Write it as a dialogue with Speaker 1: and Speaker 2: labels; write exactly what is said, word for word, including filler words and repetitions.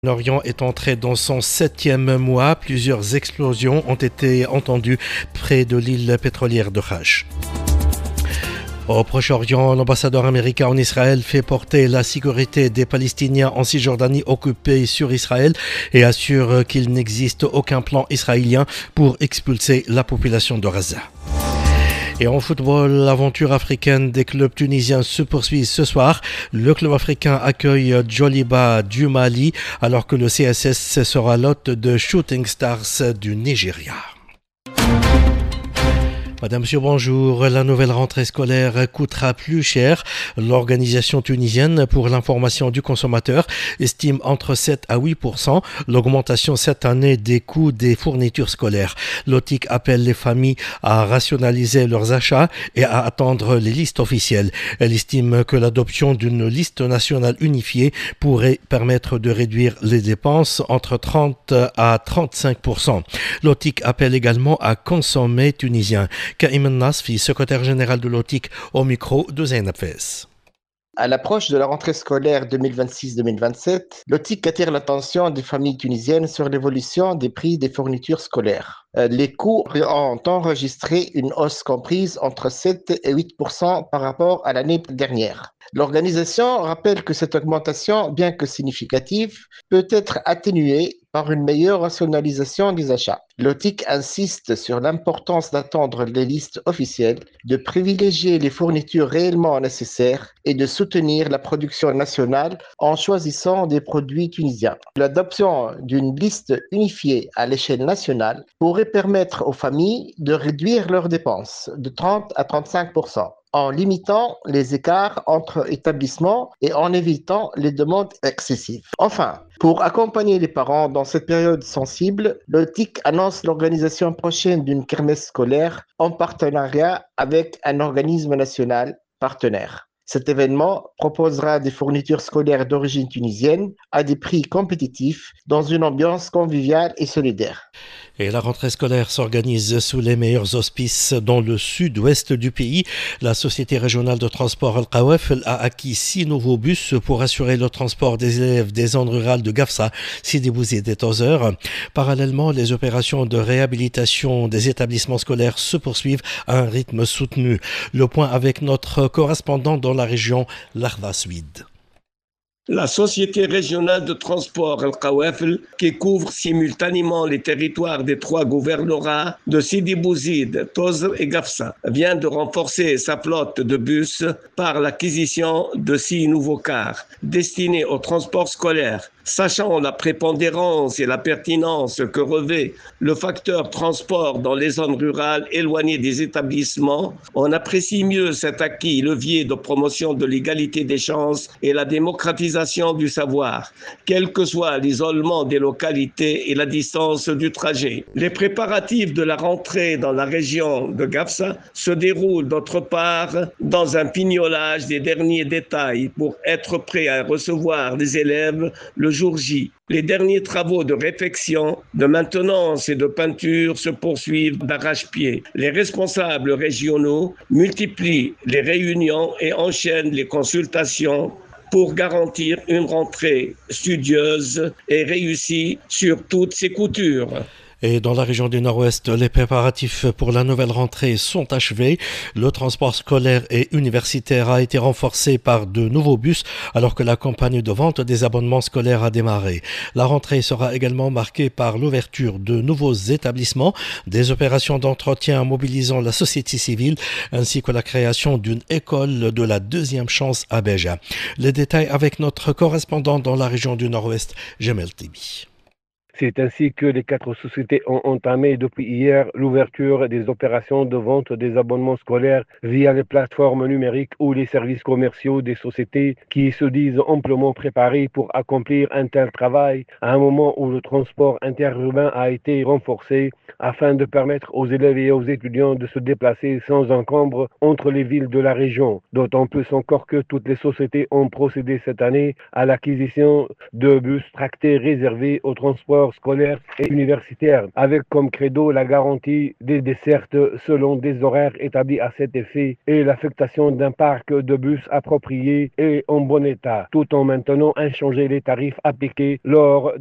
Speaker 1: L'Orient est entré dans son septième mois. Plusieurs explosions ont été entendues près de l'île pétrolière de Raj. Au Proche-Orient, l'ambassadeur américain en Israël fait porter la sécurité des Palestiniens en Cisjordanie occupée sur Israël et assure qu'il n'existe aucun plan israélien pour expulser la population de Gaza. Et en football, l'aventure africaine des clubs tunisiens se poursuit ce soir. Le club africain accueille Djoliba du Mali, alors que le C S S sera l'hôte de Shooting Stars du Nigeria. Madame, Monsieur, bonjour. La nouvelle rentrée scolaire coûtera plus cher. L'Organisation tunisienne pour l'information du consommateur estime entre sept à huit pour cent l'augmentation cette année des coûts des fournitures scolaires. L'O T I C appelle les familles à rationaliser leurs achats et à attendre les listes officielles. Elle estime que l'adoption d'une liste nationale unifiée pourrait permettre de réduire les dépenses entre trente à trente-cinq pour cent. L'O T I C appelle également à consommer tunisien. Kaïm Nasfi, secrétaire général de l'O T I C, au micro de Zainab Fès.
Speaker 2: À l'approche de la rentrée scolaire deux mille vingt-six deux mille vingt-sept, l'O T I C attire l'attention des familles tunisiennes sur l'évolution des prix des fournitures scolaires. Les coûts ont enregistré une hausse comprise entre sept et huit pour cent par rapport à l'année dernière. L'organisation rappelle que cette augmentation, bien que significative, peut être atténuée par une meilleure rationalisation des achats. L'O T I C insiste sur l'importance d'attendre les listes officielles, de privilégier les fournitures réellement nécessaires et de soutenir la production nationale en choisissant des produits tunisiens. L'adoption d'une liste unifiée à l'échelle nationale pourrait permettre aux familles de réduire leurs dépenses de trente à trente-cinq pour cent. En limitant les écarts entre établissements et en évitant les demandes excessives. Enfin, pour accompagner les parents dans cette période sensible, l'O T I C annonce l'organisation prochaine d'une kermesse scolaire en partenariat avec un organisme national partenaire. Cet événement proposera des fournitures scolaires d'origine tunisienne à des prix compétitifs dans une ambiance conviviale et solidaire.
Speaker 1: Et la rentrée scolaire s'organise sous les meilleurs auspices dans le sud-ouest du pays. La Société régionale de transport Al-Qawafel a acquis six nouveaux bus pour assurer le transport des élèves des zones rurales de Gafsa, Sidi Bouzid et Tozeur. Parallèlement, les opérations de réhabilitation des établissements scolaires se poursuivent à un rythme soutenu. Le point avec notre correspondant dans la région, Lahda Swid.
Speaker 3: La Société régionale de transport Al-Qawafel, qui couvre simultanément les territoires des trois gouvernorats de Sidi Bouzid, Tozeur et Gafsa, vient de renforcer sa flotte de bus par l'acquisition de six nouveaux cars destinés au transport scolaire. Sachant la prépondérance et la pertinence que revêt le facteur transport dans les zones rurales éloignées des établissements, on apprécie mieux cet acquis levier de promotion de l'égalité des chances et la démocratisation du savoir, quel que soit l'isolement des localités et la distance du trajet. Les préparatifs de la rentrée dans la région de Gafsa se déroulent d'autre part dans un pignolage des derniers détails pour être prêt à recevoir les élèves le jour J. Les derniers travaux de réfection, de maintenance et de peinture se poursuivent d'arrache-pied. Les responsables régionaux multiplient les réunions et enchaînent les consultations pour garantir une rentrée studieuse et réussie sur toutes ses coutures.
Speaker 1: Et dans la région du Nord-Ouest, les préparatifs pour la nouvelle rentrée sont achevés. Le transport scolaire et universitaire a été renforcé par de nouveaux bus alors que la campagne de vente des abonnements scolaires a démarré. La rentrée sera également marquée par l'ouverture de nouveaux établissements, des opérations d'entretien mobilisant la société civile ainsi que la création d'une école de la deuxième chance à Béja. Les détails avec notre correspondant dans la région du Nord-Ouest, Jamel Tibi.
Speaker 4: C'est ainsi que les quatre sociétés ont entamé depuis hier l'ouverture des opérations de vente des abonnements scolaires via les plateformes numériques ou les services commerciaux des sociétés qui se disent amplement préparées pour accomplir un tel travail à un moment où le transport interurbain a été renforcé afin de permettre aux élèves et aux étudiants de se déplacer sans encombre entre les villes de la région. D'autant plus encore que toutes les sociétés ont procédé cette année à l'acquisition de bus tractés réservés au transport transports scolaires et universitaires, avec comme credo la garantie des dessertes selon des horaires établis à cet effet et l'affectation d'un parc de bus approprié et en bon état, tout en maintenant inchangés les tarifs appliqués lors